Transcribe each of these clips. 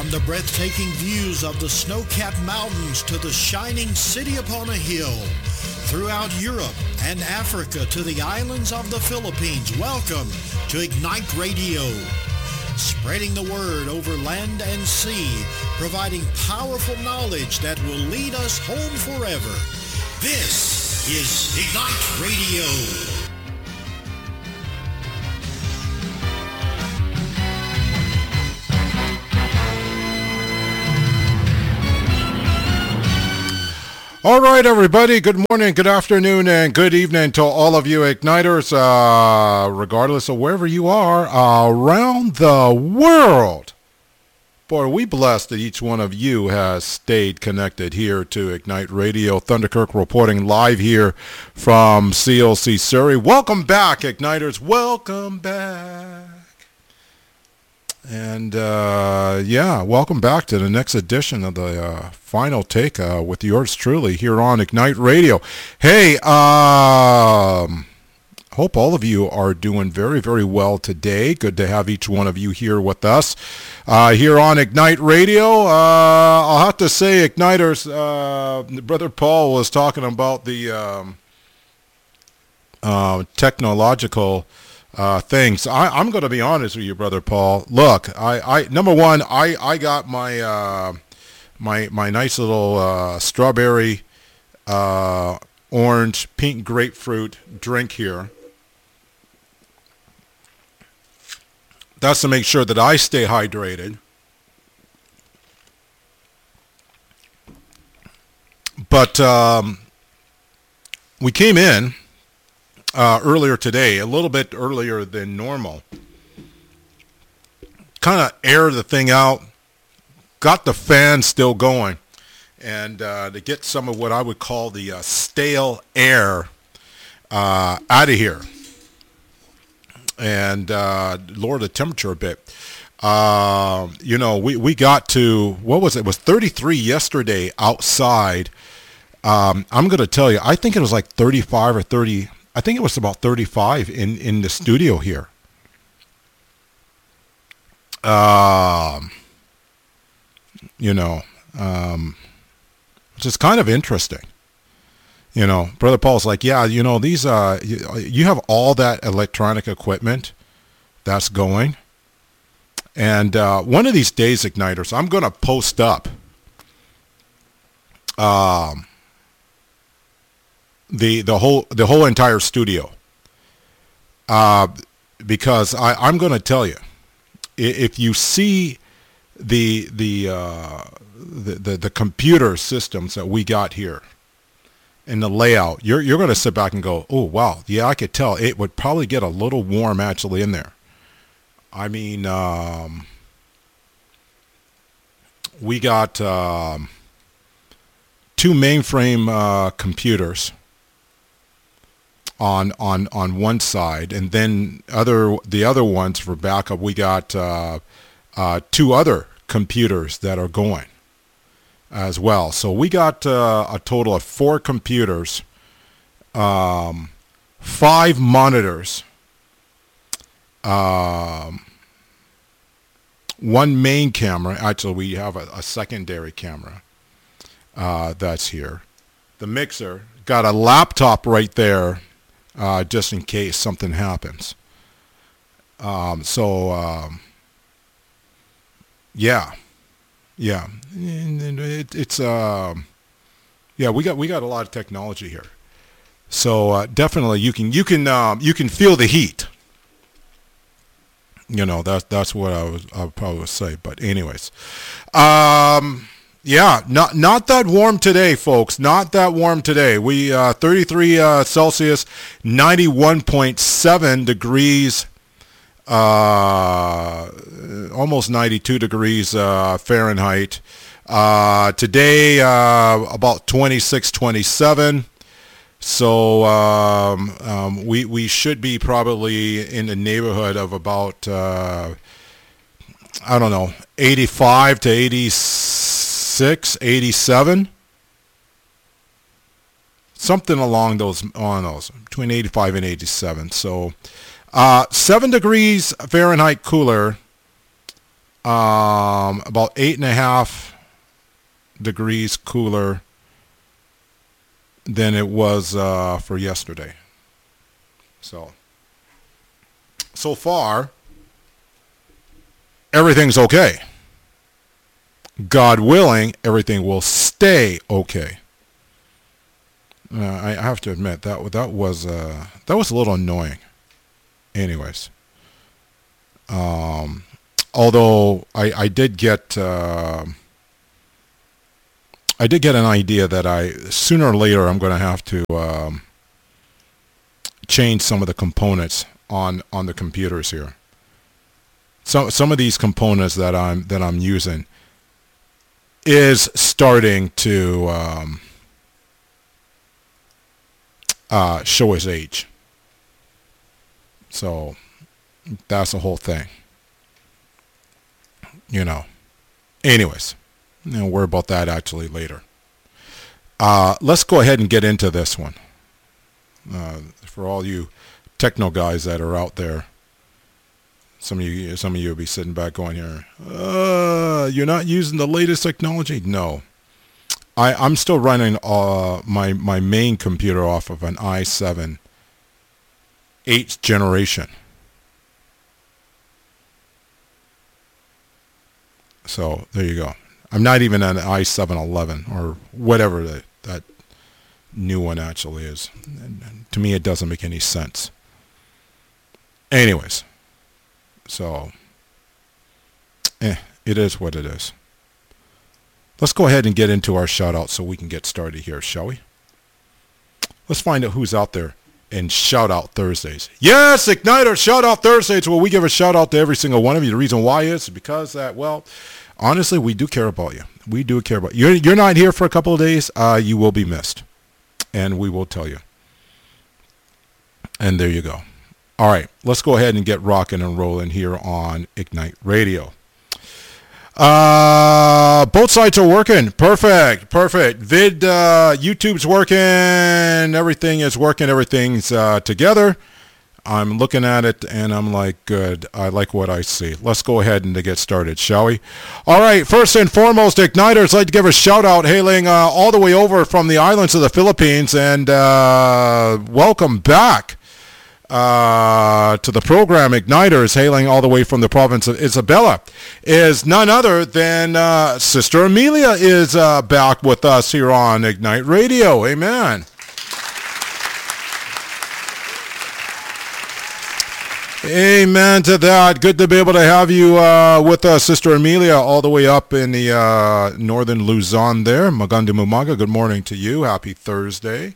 From the breathtaking views of the snow-capped mountains to the shining city upon a hill, throughout Europe and Africa to the islands of the Philippines, welcome to Ignite Radio. Spreading the word over land and sea, providing powerful knowledge that will lead us home forever. This is Ignite Radio. All right, everybody. Good morning, good afternoon, and good evening to all of you Igniters, regardless of wherever you are around the world. Boy, are we blessed that each one of you has stayed connected here to Ignite Radio. Thunderkirk reporting live here from CLC Surrey. Welcome back, Igniters. Welcome back. And, welcome back to the next edition of the Final Take with yours truly here on Ignite Radio. Hey, hope all of you are doing very, very well today. Good to have each one of you here with us here on Ignite Radio. I'll have to say, Igniters, Brother Paul was talking about the technological things. I'm going to be honest with you, Brother Paul. Look, I number one, I got my my nice little strawberry, orange, pink grapefruit drink here. That's to make sure that I stay hydrated. But we came in earlier today, a little bit earlier than normal. Kind of aired the thing out, got the fan still going, and to get some of what I would call the stale air out of here, and lower the temperature a bit. We got to, what was it? It was 33 yesterday outside. I'm going to tell you, I think it was like 35 or 30. I think it was about 35 in the studio here. Which is kind of interesting. Brother Paul's like, yeah, these, you have all that electronic equipment that's going. And one of these days, Igniters, I'm going to post up the whole entire studio, because I'm going to tell you, if you see the computer systems that we got here and the layout, you're going to sit back and go, oh wow, yeah, I could tell it would probably get a little warm actually in there. I mean, we got 2 mainframe computers on one side, and then the other ones for backup, we got 2 other computers that are going as well. So we got a total of 4 computers, 5 monitors, 1 main camera. Actually, we have a secondary camera that's here. The mixer, got a laptop right there, just in case something happens. Yeah, and it's we got a lot of technology here. So definitely you can feel the heat. That's what I would probably say. But anyways, yeah, not that warm today, folks. Not that warm today. We 33 Celsius, 91.7 degrees, almost 92 degrees Fahrenheit. Today about 26, 27. So we should be probably in the neighborhood of about 85 to 86, 87, something along those between 85 and 87. So 7 degrees Fahrenheit cooler about 8.5 degrees cooler than it was for yesterday. So far, everything's okay. God willing, everything will stay okay. I have to admit that was a little annoying. Anyways, although I did get an idea that sooner or later I'm going to have to change some of the components on the computers here. Some of these components that I'm using is starting to show its age. So that's the whole thing. Anyways, we'll worry about that actually later. Let's go ahead and get into this one. For all you techno guys that are out there, some of you will be sitting back going here, you're not using the latest technology? No. I'm still running my main computer off of an i7 8th generation. So there you go. I'm not even on an i7-11 or whatever that new one actually is. And to me, it doesn't make any sense. Anyways, so it is what it is. Let's go ahead and get into our shout-out so we can get started here, shall we? Let's find out who's out there in Shout-Out Thursdays. Yes, Igniter Shout-Out Thursdays. Well, we give a shout-out to every single one of you. The reason why is because that, well, honestly, we do care about you. We do care about you. You're not here for a couple of days. You will be missed. And we will tell you. And there you go. All right, let's go ahead and get rocking and rolling here on Ignite Radio. Both sites are working. Perfect. YouTube's working. Everything is working. Everything's together. I'm looking at it and I'm like, good. I like what I see. Let's go ahead and get started, shall we? All right. First and foremost, Igniters, I'd like to give a shout out hailing all the way over from the islands of the Philippines, and welcome back to the program. Igniters, hailing all the way from the province of Isabela, is none other than Sister Amelia is back with us here on Ignite Radio. Amen. Amen to that. Good to be able to have you with us, Sister Amelia, all the way up in the northern Luzon there. Maganda Mumaga, good morning to you. Happy Thursday.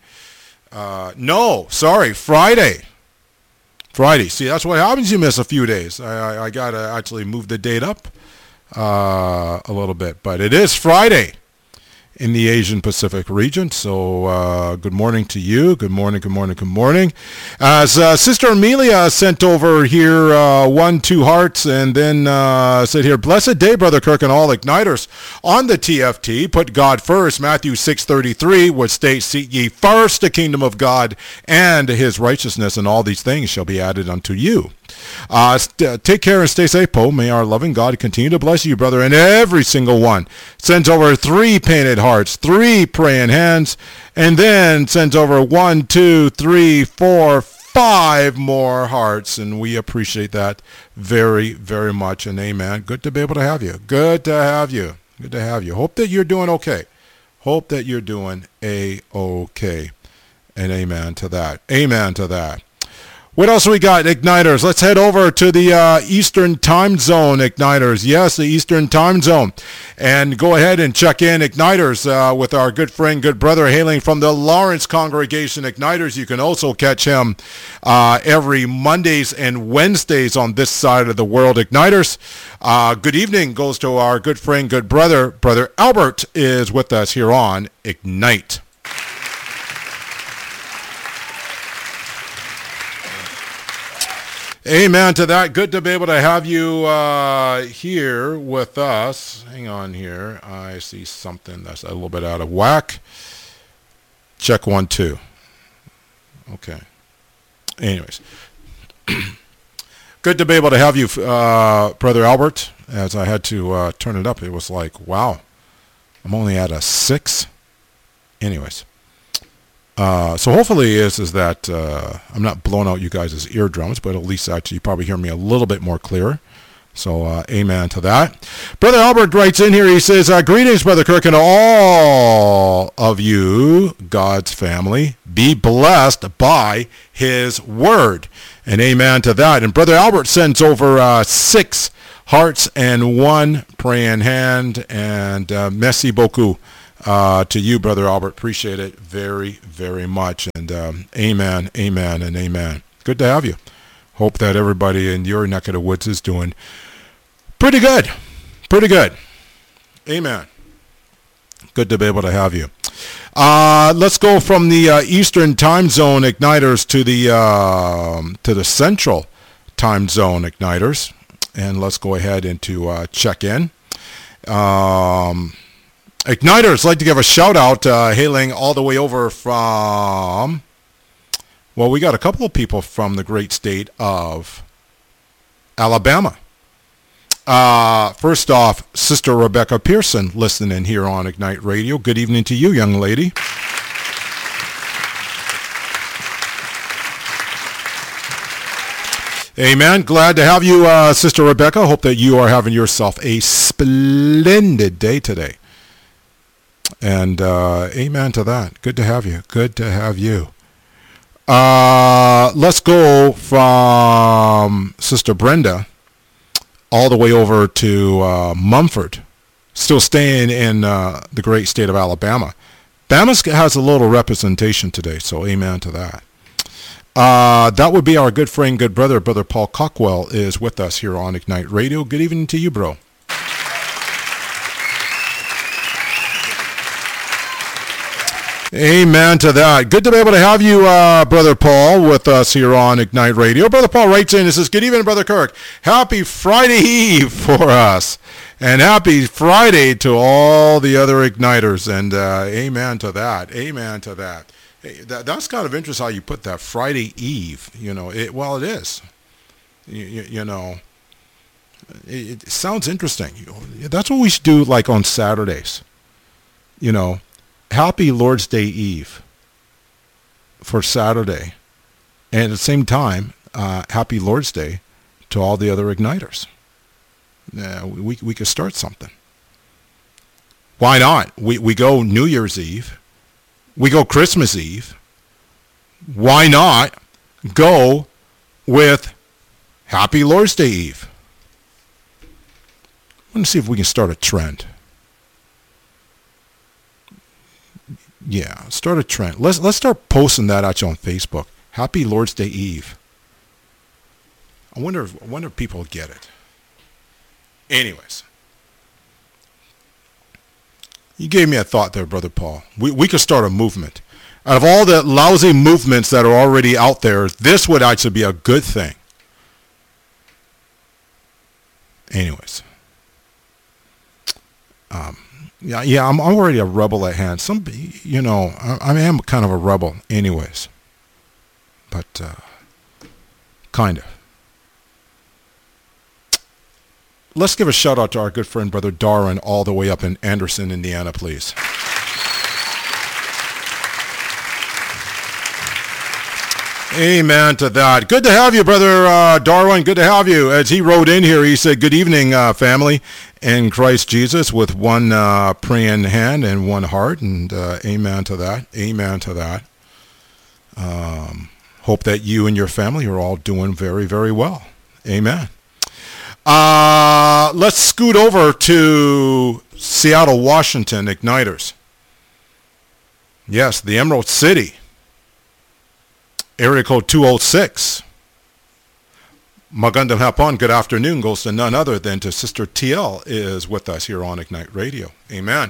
Friday. See, that's what happens. You miss a few days. I got to actually move the date up a little bit. But it is Friday in the Asian Pacific region. So good morning to you. Good morning. As Sister Amelia sent over here 2 hearts and then said here, blessed day, Brother Kirk and all Igniters. On the TFT, put God first. Matthew 6:33, which states, seek ye first the kingdom of God and his righteousness, and all these things shall be added unto you. Take care and stay safe, Poe. May our loving God continue to bless you, brother, and every single one. Sends over 3 painted hearts, 3 praying hands, and then sends over 1, 2, 3, 4, 5 more hearts, and we appreciate that very, very much, and amen. Good to be able to have you. Good to have you. Hope that you're doing okay. Hope that you're doing A-okay, and amen to that. What else we got, Igniters? Let's head over to the Eastern Time Zone, Igniters. Yes, the Eastern Time Zone. And go ahead and check in, Igniters, with our good friend, good brother, hailing from the Lawrence Congregation, Igniters. You can also catch him every Mondays and Wednesdays on this side of the world, Igniters. Good evening goes to our good friend, good brother. Brother Albert is with us here on Ignite. Amen to that. Good to be able to have you here with us. Hang on here. I see something that's a little bit out of whack. Check 1, 2. Okay. Anyways. Good to be able to have you, Brother Albert. As I had to turn it up, it was like, wow, I'm only at a 6. Anyways, so hopefully is that I'm not blowing out you guys' eardrums, but at least actually you probably hear me a little bit more clear. So amen to that. Brother Albert writes in here, he says, greetings, Brother Kirk, and all of you, God's family. Be blessed by his word. And amen to that. And Brother Albert sends over 6 hearts and 1 praying hand. And merci beaucoup to you, Brother Albert. Appreciate it very, very much. And amen, amen, and amen. Good to have you. Hope that everybody in your neck of the woods is doing pretty good. Pretty good. Amen. Good to be able to have you. Let's go from the Eastern time zone igniters to the Central time zone igniters. And let's go ahead into check in. Igniters, like to give a shout out, hailing all the way over from, well, we got a couple of people from the great state of Alabama. First off, Sister Rebecca Pearson listening here on Ignite Radio. Good evening to you, young lady. Amen. Glad to have you, Sister Rebecca. Hope that you are having yourself a splendid day today. And amen to that. Good to have you. Good to have you. Let's go from Sister Brenda all the way over to Mumford, still staying in the great state of Alabama. Bama has a little representation today, so amen to that. That would be our good friend, good brother, Brother Paul Cockwell is with us here on Ignite Radio. Good evening to you, bro. Amen to that. Good to be able to have you, Brother Paul, with us here on Ignite Radio. Brother Paul writes in and says, good evening, Brother Kirk. Happy Friday Eve for us. And happy Friday to all the other Igniters. And amen to that. Amen to that. Hey, that's kind of interesting how you put that, Friday Eve. You know, it is. You know, it sounds interesting. That's what we should do, like, on Saturdays. You know. Happy Lord's Day Eve for Saturday. And at the same time, happy Lord's Day to all the other Igniters. We could start something. Why not? We go New Year's Eve. We go Christmas Eve. Why not go with Happy Lord's Day Eve? I want to see if we can start a trend. Yeah, start a trend. Let's start posting that out on Facebook. Happy Lord's Day Eve. I wonder if people get it. Anyways, you gave me a thought there, Brother Paul. We could start a movement. Out of all the lousy movements that are already out there, this would actually be a good thing. Anyways. Yeah, I'm already a rebel at hand. I am kind of a rebel anyways. But, kind of. Let's give a shout out to our good friend, Brother Darwin, all the way up in Anderson, Indiana, please. Amen to that. Good to have you, Brother Darwin. Good to have you. As he wrote in here, he said, good evening, family, in Christ Jesus, with one praying hand and one heart. And amen to that. Amen to that. Hope that you and your family are all doing very, very well. Amen. Let's scoot over to Seattle, Washington, Igniters. Yes, the Emerald City. Area code 206. Magandang hapon, good afternoon, goes to none other than to Sister TL is with us here on Ignite Radio. Amen.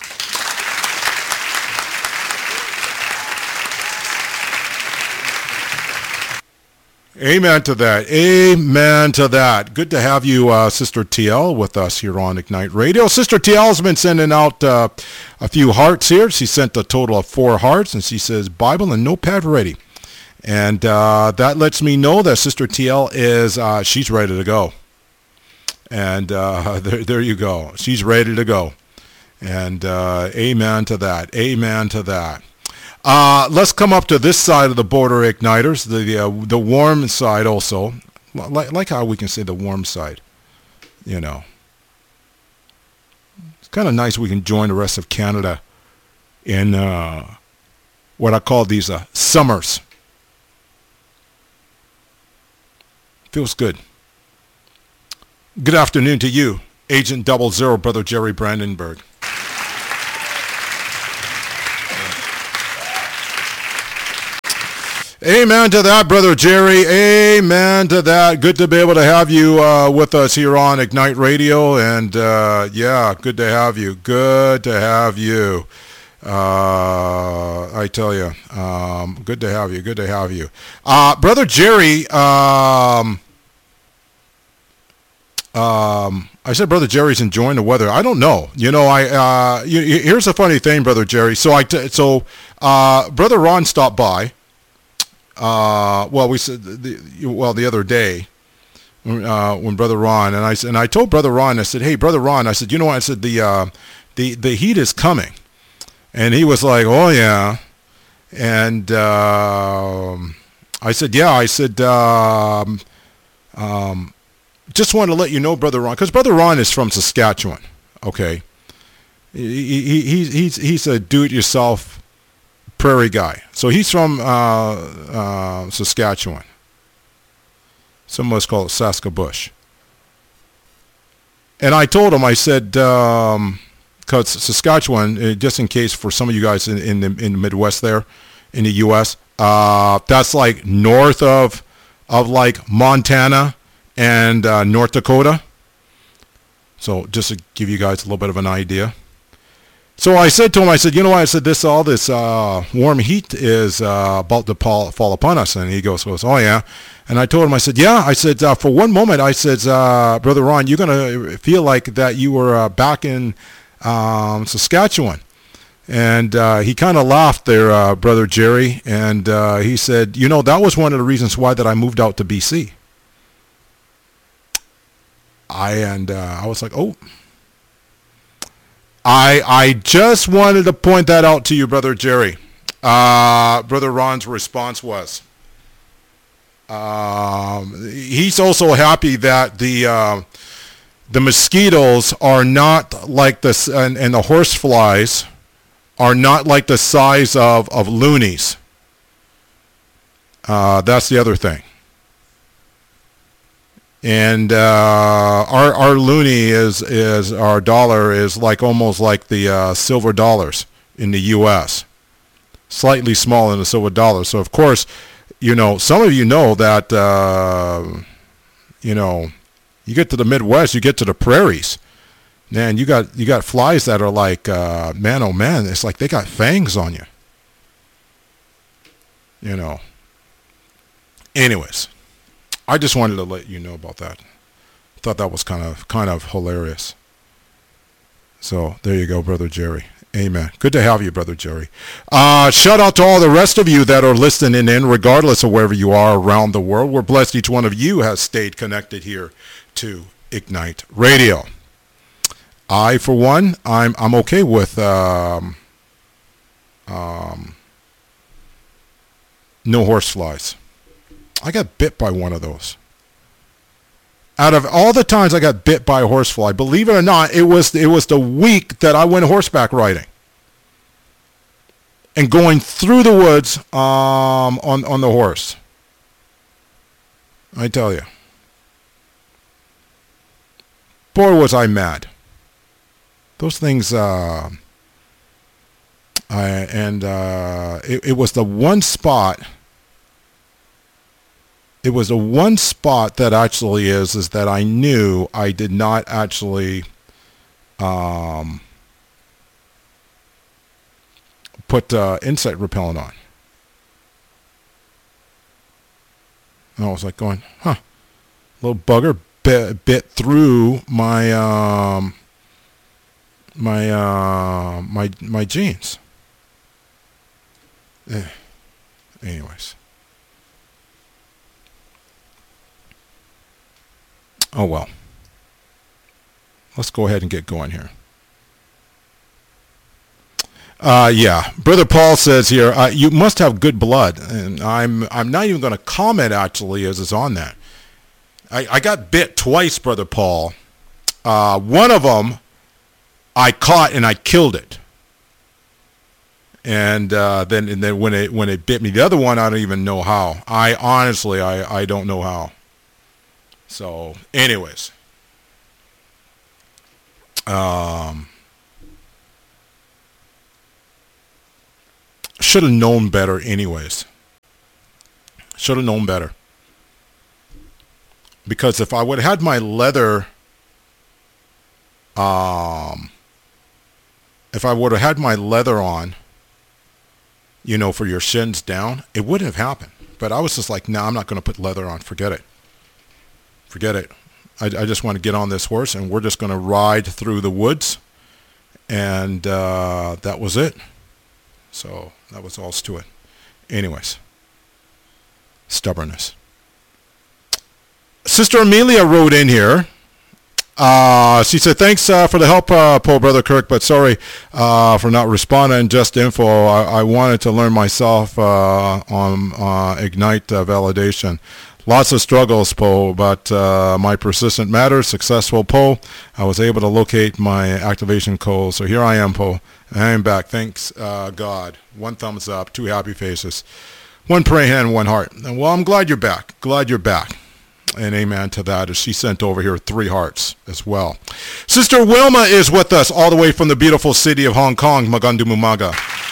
Amen to that. Amen to that. Good to have you, Sister TL, with us here on Ignite Radio. Sister TL has been sending out a few hearts here. She sent a total of 4 hearts, and she says, Bible and notepad ready. And that lets me know that Sister TL is, she's ready to go. And there you go. She's ready to go. And amen to that. Amen to that. Let's come up to this side of the border, Igniters, the warm side also. Like how we can say the warm side, you know. It's kind of nice we can join the rest of Canada in what I call these summers. Feels good. Good afternoon to you, Agent 00, Brother Jerry Brandenburg. Amen to that, Brother Jerry. Amen to that. Good to be able to have you with us here on Ignite Radio. And, yeah, good to have you. Good to have you. I tell you, good to have you. Good to have you. Brother Jerry, I said Brother Jerry's enjoying the weather. I don't know. You know, here's the funny thing, Brother Jerry. So Brother Ron stopped by. We said the other day when Brother Ron and I told Brother Ron, I said, hey, Brother Ron, I said, you know what? I said the heat is coming, and he was like, oh yeah, and I said, yeah, I said just wanted to let you know, Brother Ron, because Brother Ron is from Saskatchewan. Okay, he's a do-it-yourself prairie guy. So he's from Saskatchewan. Some of us call it Saskabush. And I told him, I said, because Saskatchewan, just in case for some of you guys in the Midwest there, in the U.S., that's like north of like Montana and North Dakota. So just to give you guys a little bit of an idea. So I said to him, I said, you know what? I said, all this warm heat is about to fall upon us. And he goes, oh, yeah. And I told him, I said, yeah. I said, for one moment, I said, Brother Ron, you're going to feel like that you were back in Saskatchewan. And he kind of laughed there, Brother Jerry. And he said, you know, that was one of the reasons why that I moved out to BC. I was like, oh. I just wanted to point that out to you, Brother Jerry. Brother Ron's response was, he's also happy that the mosquitoes are not like this, and the horse flies are not like the size of loonies. That's the other thing. And our loonie is our dollar is like almost like the silver dollars in the U.S. Slightly smaller than the silver dollar. So of course, you know, some of you know that you know, you get to the Midwest, you get to the prairies, man. You got flies that are like man, oh man, it's like they got fangs on you. You know. Anyways. I just wanted to let you know about that. Thought that was kind of hilarious. So there you go, Brother Jerry. Amen. Good to have you, Brother Jerry. Shout out to all the rest of you that are listening in, regardless of wherever you are around the world. We're blessed each one of you has stayed connected here to Ignite Radio. I, for one, I'm okay with no horseflies. I got bit by one of those. Out of all the times I got bit by a horsefly, believe it or not, it was the week that I went horseback riding and going through the woods on the horse. I tell you, boy, was I mad. Those things, it was the one spot. It was the one spot that actually is that I knew I did not actually put insect repellent on. And I was like going, huh, little bugger bit through my my jeans. Anyways. Oh well. Let's go ahead and get going here. Yeah, Brother Paul says here, you must have good blood, and I'm not even going to comment actually as it's on that. I got bit twice, Brother Paul. One of them I caught and I killed it, and then when it bit me, the other one I don't even know how. I honestly don't know how. So, anyways, should have known better anyways. Should have known better. Because if I would have had my leather, on, you know, for your shins down, it wouldn't have happened. But I was just like, no, I'm not going to put leather on. Forget it. I just want to get on this horse and we're just going to ride through the woods. And that was it. So that was all to it. Anyways, stubbornness. Sister Amelia wrote in here. She said, thanks for the help, Paul Brother Kirk, but sorry for not responding. Just info. I wanted to learn myself on Ignite validation. Lots of struggles, Poe, but my persistent matters. Successful, Poe. I was able to locate my activation code. So here I am, Poe. I am back. Thanks, God. One thumbs up, two happy faces. One praying hand, one heart. And, well, I'm glad you're back. And amen to that, as she sent over here 3 hearts as well. Sister Wilma is with us all the way from the beautiful city of Hong Kong, Magandumumaga.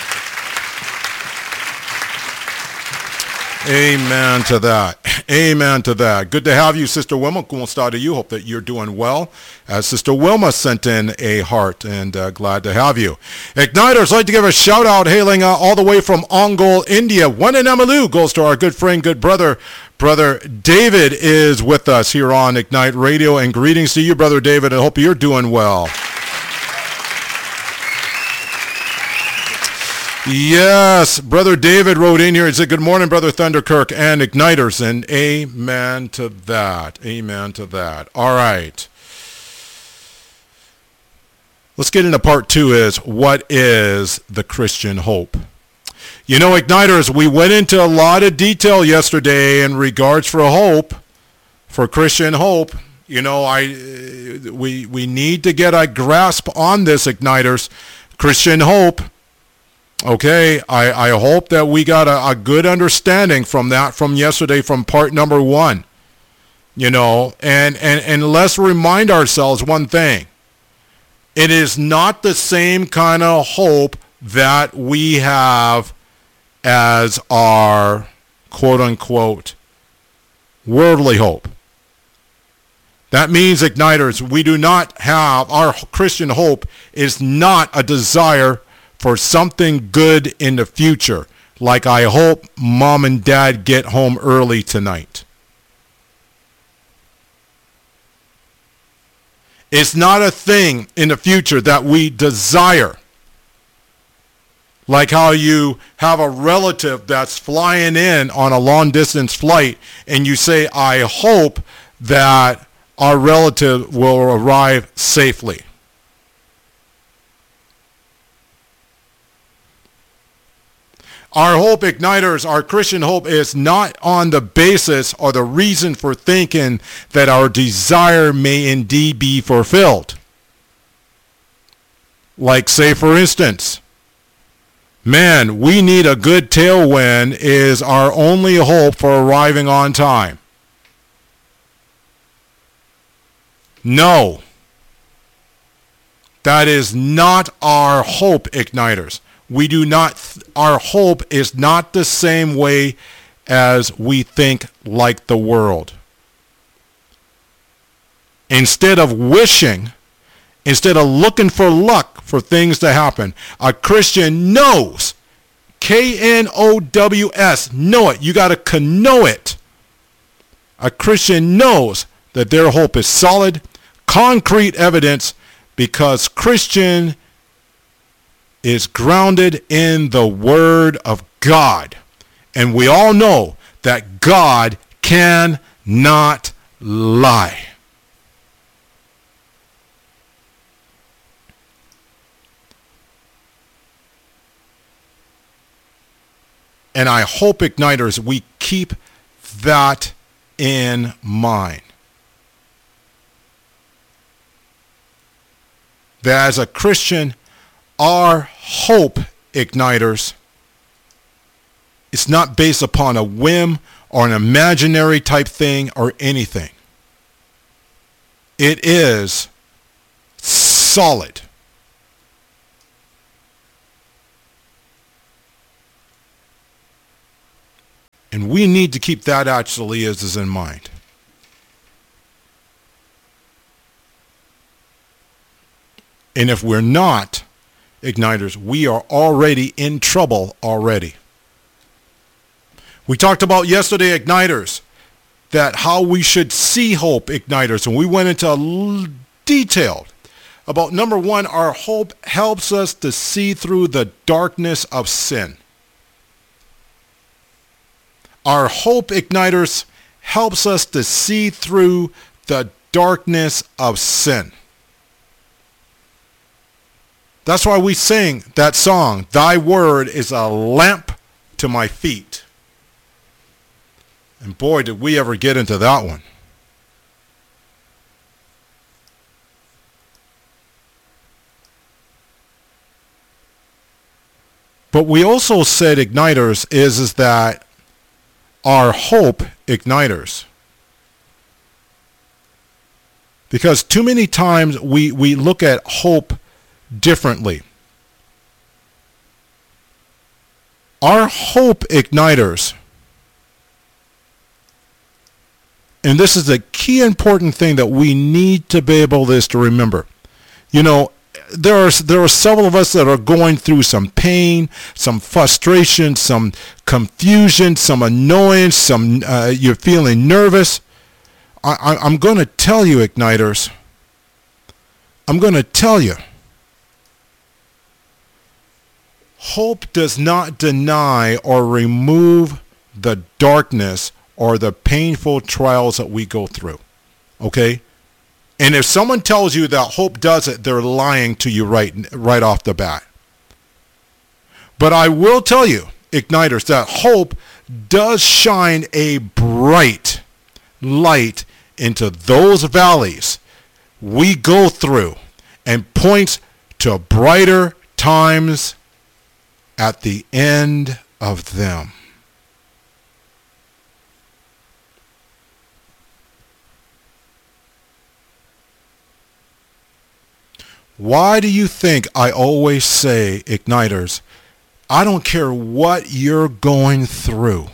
Amen to that. Good to have you, Sister Wilma. Kumusta to you. Hope that you're doing well. Sister Wilma sent in a heart, and glad to have you. Igniters, I'd like to give a shout out hailing all the way from Ongole, India. One in Amalu goes to our good friend, good brother. Brother David is with us here on Ignite Radio, and greetings to you, Brother David. I hope you're doing well. Yes, Brother David wrote in here and said, good morning, Brother Thunderkirk and Igniters, and amen to that. All right. Let's get into part 2 is, what is the Christian hope? You know, Igniters, we went into a lot of detail yesterday in regards for hope, for Christian hope. You know, we need to get a grasp on this, Igniters. Christian hope. Okay, I hope that we got a good understanding from that from yesterday, from part number 1. You know, and let's remind ourselves one thing. It is not the same kind of hope that we have as our quote-unquote worldly hope. That means, Igniters, we do not have, our Christian hope is not a desire for something good in the future, like I hope Mom and Dad get home early tonight. It's not a thing in the future that we desire. Like how you have a relative that's flying in on a long distance flight and you say, I hope that our relative will arrive safely. Our hope, Igniters, our Christian hope is not on the basis or the reason for thinking that our desire may indeed be fulfilled. Like, say, for instance, man, we need a good tailwind is our only hope for arriving on time. No. That is not our hope, Igniters. We do not, our hope is not the same way as we think like the world. Instead of wishing, instead of looking for luck for things to happen, a Christian knows, K-N-O-W-S, know it. You got to know it. A Christian knows that their hope is solid, concrete evidence, because Christian is grounded in the Word of God. And we all know that God cannot lie. And I hope, Igniters, we keep that in mind. That as a Christian, our hope, Igniters, is not based upon a whim or an imaginary type thing or anything. It is solid. And we need to keep that actually is in mind. And if we're not, Igniters, we are already in trouble already. We talked about yesterday, Igniters, that how we should see hope, Igniters, and we went into detail about number one, our hope helps us to see through the darkness of sin. Our hope, Igniters, helps us to see through the darkness of sin. That's why we sing that song, Thy Word is a lamp to my feet. And boy, did we ever get into that one. But we also said, Igniters, is that our hope, Igniters, because too many times we look at hope differently. Our hope, Igniters, and this is a key important thing that we need to be able to remember. You know, there are several of us that are going through some pain, some frustration, some confusion, some annoyance, some you're feeling nervous. I'm going to tell you, Igniters, I'm going to tell you, hope does not deny or remove the darkness or the painful trials that we go through. Okay? And if someone tells you that hope does it, they're lying to you right off the bat. But I will tell you, Igniters, that hope does shine a bright light into those valleys we go through and points to brighter times at the end of them. Why do you think I always say, Igniters, I don't care what you're going through.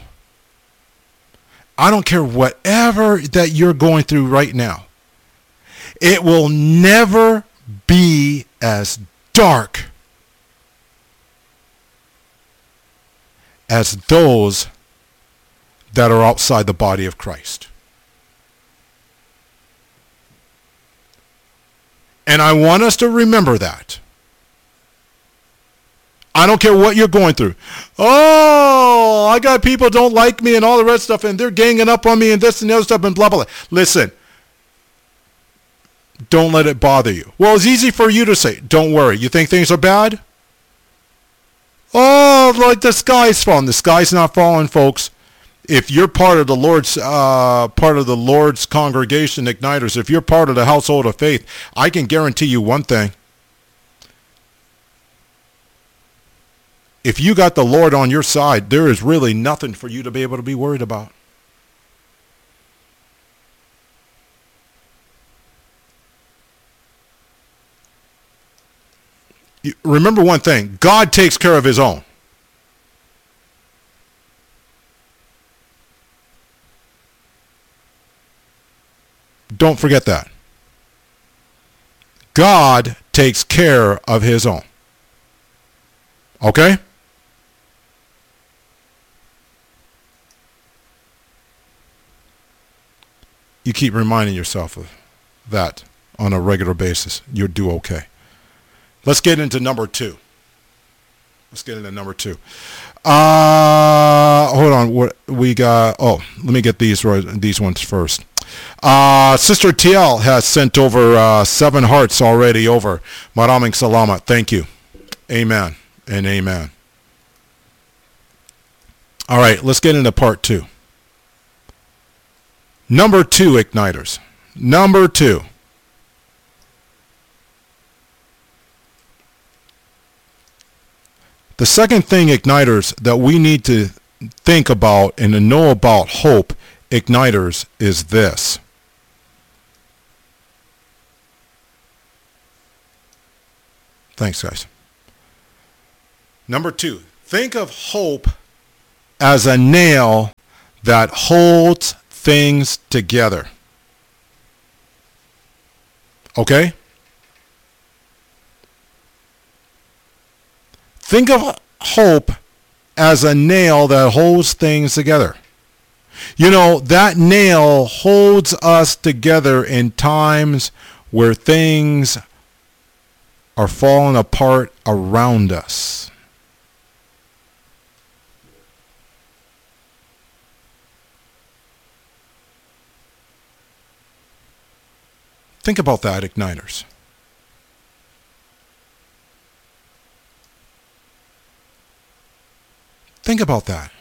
I don't care whatever that you're going through right now. It will never be as dark as those that are outside the body of Christ. And I want us to remember that. I don't care what you're going through. Oh, I got people don't like me and all the rest stuff, and they're ganging up on me and this and the other stuff and blah, blah, blah. Listen, don't let it bother you. Well, it's easy for you to say, don't worry. You think things are bad? Oh, like the sky's falling. The sky's not falling, folks. If you're part of the Lord's congregation, Igniters, if you're part of the household of faith, I can guarantee you one thing. If you got the Lord on your side, there is really nothing for you to be able to be worried about. Remember one thing, God takes care of his own. Don't forget that. God takes care of his own. Okay? You keep reminding yourself of that on a regular basis. You'll do okay. Let's get into number two. Hold on. What we got? Oh, let me get these ones first. Sister TL has sent over 7 hearts already over. Maraming salamat. Thank you. Amen and amen. All right, let's get into part 2. Number 2, igniters. Number 2. The second thing, igniters, that we need to think about and to know about hope, igniters, is this. Thanks, guys. Number 2, think of hope as a nail that holds things together. Okay? Think of hope as a nail that holds things together. You know, that nail holds us together in times where things are falling apart around us. Think about that, igniters. Think about that.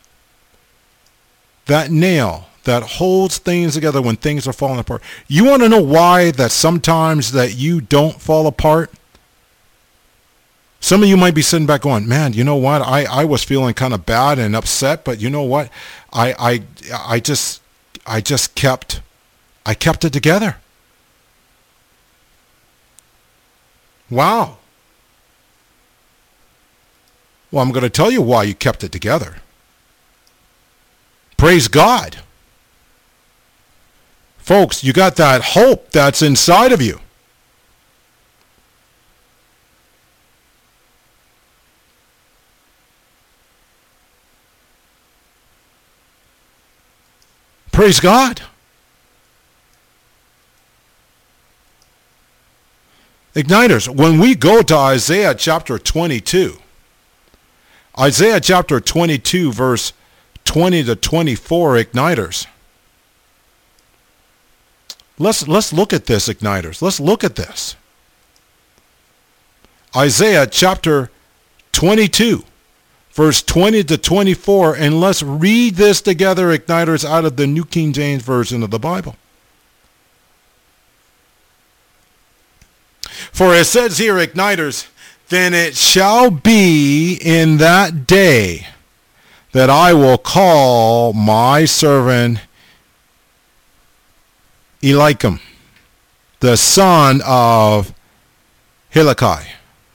That nail that holds things together when things are falling apart. You want to know why that sometimes that you don't fall apart? Some of you might be sitting back going, man, you know what? I was feeling kind of bad and upset, but you know what? I just kept it together. Wow. Well, I'm going to tell you why you kept it together. Praise God. Folks, you got that hope that's inside of you. Praise God. Igniters, when we go to Isaiah chapter 22, Isaiah chapter 22, verse 20 to 24, igniters. Let's look at this, igniters. Let's look at this. Isaiah chapter 22, verse 20 to 24, and let's read this together, igniters, out of the New King James Version of the Bible. For it says here, igniters, then it shall be in that day that I will call my servant Eliakim, the son of Hilkiah.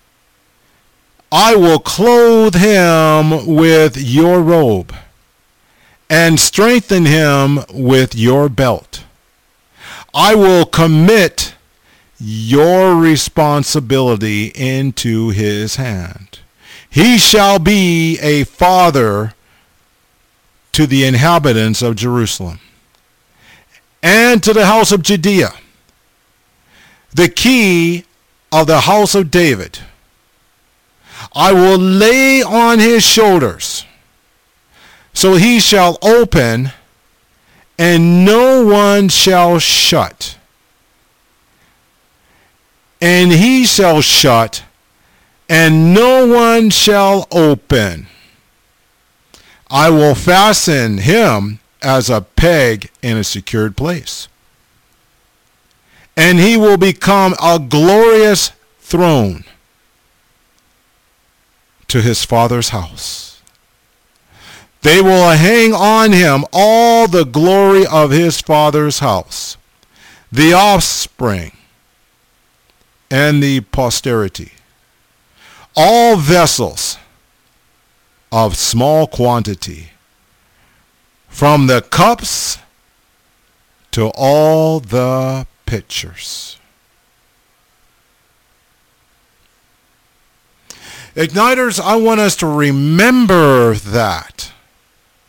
I will clothe him with your robe and strengthen him with your belt. I will commit your responsibility into his hand. He shall be a father to the inhabitants of Jerusalem and to the house of Judea, the key of the house of David. I will lay on his shoulders, so he shall open, and no one shall shut. And he shall shut, and no one shall open. I will fasten him as a peg in a secured place. And he will become a glorious throne to his father's house. They will hang on him all the glory of his father's house, the offspring, and the posterity, all vessels of small quantity, from the cups to all the pitchers. Igniters, I want us to remember that.